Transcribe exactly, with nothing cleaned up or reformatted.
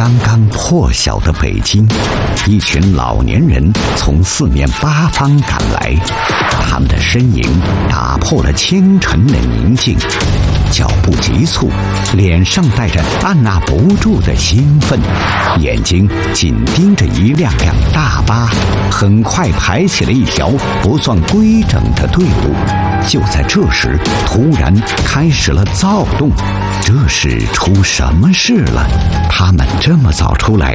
刚刚破晓的北京，一群老年人从四面八方赶来，他们的身影打破了清晨的宁静，脚步急促，脸上带着按捺不住的兴奋，眼睛紧盯着一辆辆大巴，很快排起了一条不算规整的队伍。就在这时，突然开始了躁动。这是出什么事了？他们这么早出来，